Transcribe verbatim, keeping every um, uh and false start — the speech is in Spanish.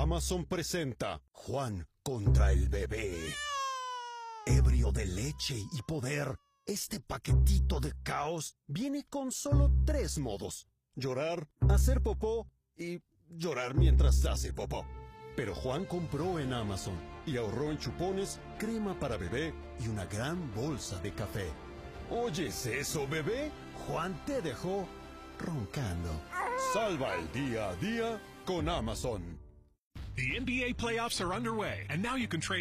Amazon presenta Juan contra el bebé. Ebrio de leche y poder, este paquetito de caos viene con solo tres modos: llorar, hacer popó y llorar mientras hace popó. Pero Juan compró en Amazon y ahorró en chupones, crema para bebé y una gran bolsa de café. ¿Oyes eso, bebé? Juan te dejó roncando. Salva el día a día con Amazon. The N B A playoffs are underway, and now you can trade